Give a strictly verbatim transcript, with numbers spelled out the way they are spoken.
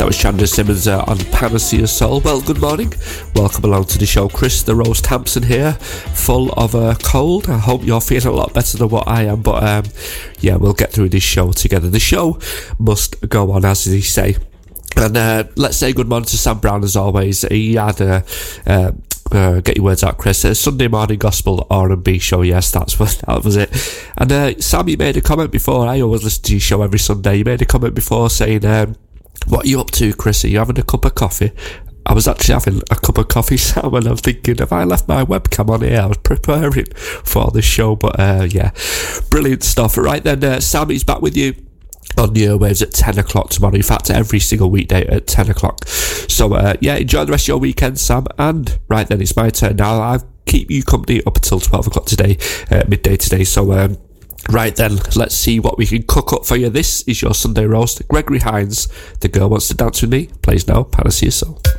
That was Chandra Simmons uh, on Panacea Soul. Well, good morning. Welcome along to the show. Chris the Roast Hampson here, full of a cold. I hope you're feeling a lot better than what I am, but um, yeah, we'll get through this show together. The show must go on, as they say. And uh, let's say good morning to Sam Brown as always. He had a... Uh, Uh, get your words out, Chris. Uh, Sunday morning gospel R and B show. Yes, that's what that was it. And uh, Sam, you made a comment before. I always listen to your show every Sunday. You made a comment before saying, um, "What are you up to, Chris? Are you having a cup of coffee?" I was actually having a cup of coffee, Sam, and I'm thinking, have I left my webcam on here? I was preparing for the show, but uh, yeah, brilliant stuff. Right then, uh, Sam is back with you on the airwaves at ten o'clock tomorrow. In fact, every single weekday at ten o'clock. So uh, yeah, enjoy the rest of your weekend, Sam. And right then, it's my turn now. I'll keep you company up until twelve o'clock today, uh, midday today. So um, right then, let's see what we can cook up for you. This is your Sunday roast. Gregory Hines, The Girl Wants to Dance With Me, plays now, Panacea Soul.